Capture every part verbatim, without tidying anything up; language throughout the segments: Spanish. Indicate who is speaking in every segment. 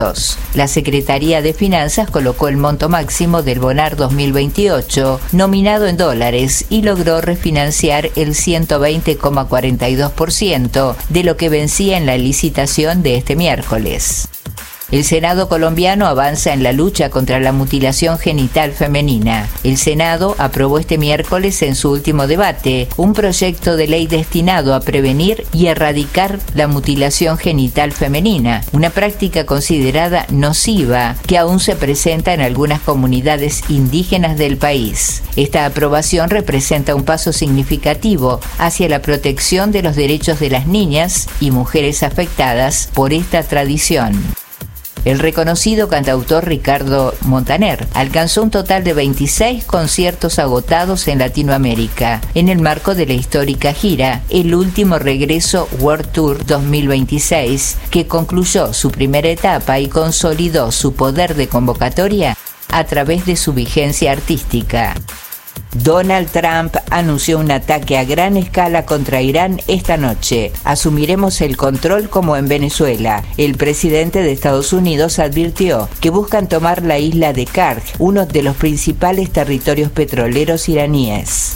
Speaker 1: La Secretaría de Finanzas colocó el monto máximo del Bonar dos mil veintiocho, nominado en dólares, y logró refinanciar el ciento veinte coma cuarenta y dos por ciento de lo que vencía en la licitación de este miércoles. El Senado colombiano avanza en la lucha contra la mutilación genital femenina. El Senado aprobó este miércoles en su último debate un proyecto de ley destinado a prevenir y erradicar la mutilación genital femenina, una práctica considerada nociva que aún se presenta en algunas comunidades indígenas del país. Esta aprobación representa un paso significativo hacia la protección de los derechos de las niñas y mujeres afectadas por esta tradición. El reconocido cantautor Ricardo Montaner alcanzó un total de veintiséis conciertos agotados en Latinoamérica, en el marco de la histórica gira El Último Regreso World Tour dos mil veintiséis, que concluyó su primera etapa y consolidó su poder de convocatoria a través de su vigencia artística. Donald Trump anunció un ataque a gran escala contra Irán esta noche. Asumiremos el control como en Venezuela. El presidente de Estados Unidos advirtió que buscan tomar la isla de Karg, uno de los principales territorios petroleros iraníes.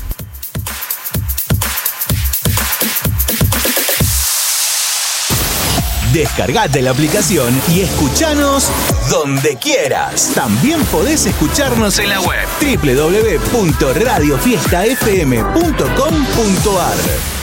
Speaker 2: Descargate la aplicación y escuchanos donde quieras. También podés escucharnos en la web doble u doble u doble u punto radio fiesta f m punto com punto a r.